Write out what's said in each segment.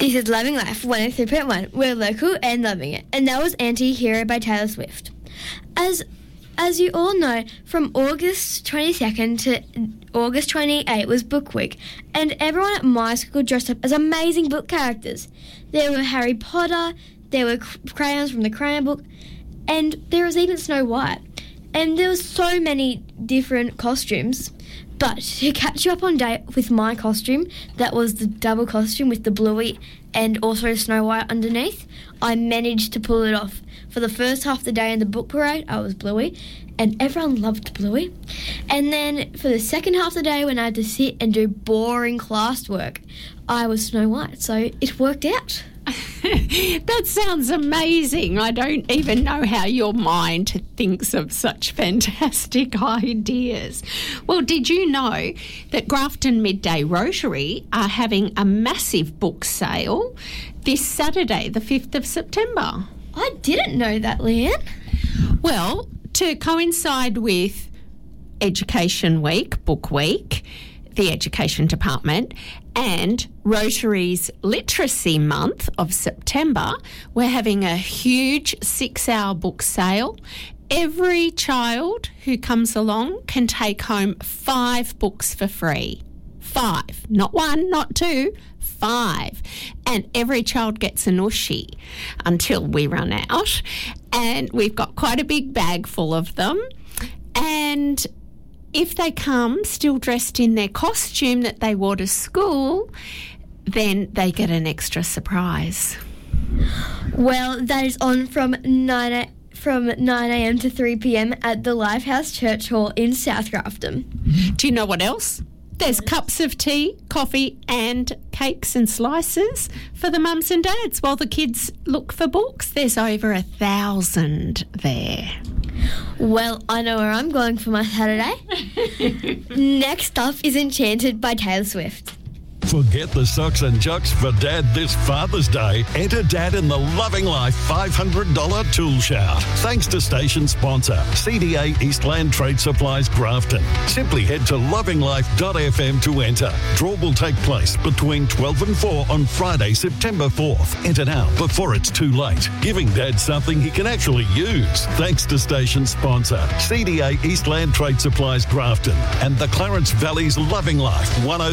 This is Loving Life 103.1. We're local and loving it. And that was Anti-Hero by Taylor Swift. As you all know, from August 22nd to August 28th was Book Week, and everyone at my school dressed up as amazing book characters. There were Harry Potter, there were crayons from the Crayon Book, and there was even Snow White. And there was so many different costumes. But to catch you up on date with my costume, that was the double costume with the Bluey and also Snow White underneath, I managed to pull it off. For the first half of the day in the book parade, I was Bluey, and everyone loved Bluey. And then for the second half of the day, when I had to sit and do boring classwork, I was Snow White, so it worked out. That sounds amazing. I don't even know how your mind thinks of such fantastic ideas. Well, did you know that Grafton Midday Rotary are having a massive book sale this Saturday, the 5th of September? I didn't know that, Leanne. Well, to coincide with Education Week, Book Week, the Education Department, and Rotary's Literacy Month of September, we're having a huge 6-hour book sale. Every child who comes along can take home 5 books for free. 5, not 1, not 2, 5. And every child gets an Ooshie until we run out. And we've got quite a big bag full of them. And if they come still dressed in their costume that they wore to school, then they get an extra surprise. Well, that is on from 9 a.m. to 3 p.m. at the Lifehouse Church Hall in South Grafton. Do you know what else? There's cups of tea, coffee and cakes and slices for the mums and dads while the kids look for books. There's over 1,000 there. Well, I know where I'm going for my Saturday. Next up is Enchanted by Taylor Swift. Forget the socks and jocks for Dad this Father's Day. Enter Dad in the Loving Life $500 tool shout. Thanks to station sponsor, CDA Eastland Trade Supplies Grafton. Simply head to lovinglife.fm to enter. Draw will take place between 12 and 4 on Friday, September 4th. Enter now before it's too late. Giving Dad something he can actually use. Thanks to station sponsor, CDA Eastland Trade Supplies Grafton and the Clarence Valley's Loving Life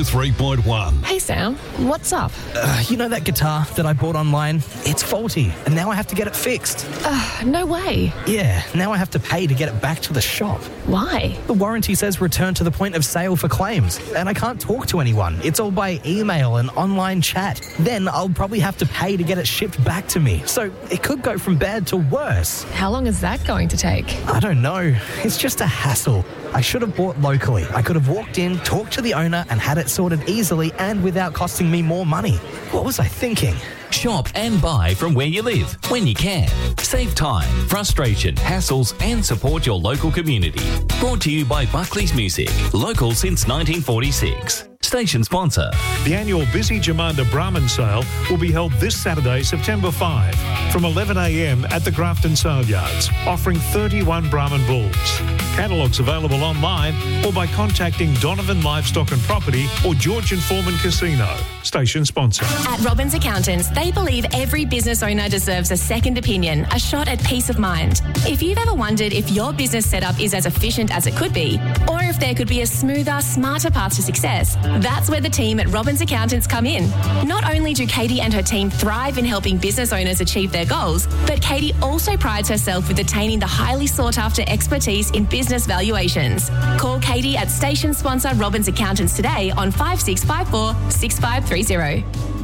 103.1. Hey Sam, what's up? You know that guitar that I bought online? It's faulty, and now I have to get it fixed. No way. Yeah, now I have to pay to get it back to the shop. Why? The warranty says return to the point of sale for claims, and I can't talk to anyone. It's all by email and online chat. Then I'll probably have to pay to get it shipped back to me. So it could go from bad to worse. How long is that going to take? I don't know. It's just a hassle. I should have bought locally. I could have walked in, talked to the owner, and had it sorted easily and without costing me more money. What was I thinking? Shop and buy from where you live, when you can. Save time, frustration, hassles, and support your local community. Brought to you by Buckley's Music, local since 1946. Station sponsor. The annual Busy Jamanda Brahmin sale will be held this Saturday, September 5, from 11 a.m. at the Grafton Sale Yards, offering 31 Brahmin bulls. Catalogues available online or by contacting Donovan Livestock and Property or Georgian Foreman Casino. Station sponsor. At Robbins Accountants, they believe every business owner deserves a second opinion, a shot at peace of mind. If you've ever wondered if your business setup is as efficient as it could be, or if there could be a smoother, smarter path to success, that's where the team at Robbins Accountants come in. Not only do Katie and her team thrive in helping business owners achieve their goals, but Katie also prides herself with attaining the highly sought-after expertise in business valuations. Call Katie at station sponsor Robbins Accountants today on 5654 6530.